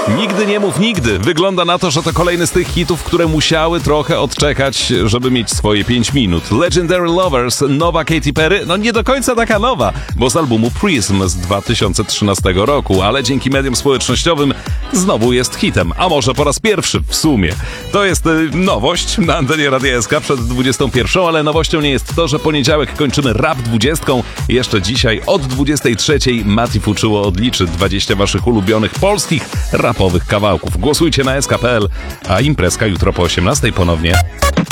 Nigdy nie mów nigdy. Wygląda na to, że to kolejny z tych hitów, które musiały trochę odczekać, żeby mieć swoje 5 minut. Legendary Lovers, nowa Katy Perry, no nie do końca taka nowa, bo z albumu Prism z 2013 roku, ale dzięki mediom społecznościowym znowu jest hitem, a może po raz pierwszy w sumie. To jest nowość na antenie Radia SK przed 21, ale nowością nie jest to, że poniedziałek kończymy Rap 20. Jeszcze dzisiaj od 23 Mati Fuczuło odliczy 20 waszych ulubionych polskich rapowych kawałków. Głosujcie na sk.pl, a imprezka jutro po 18 ponownie.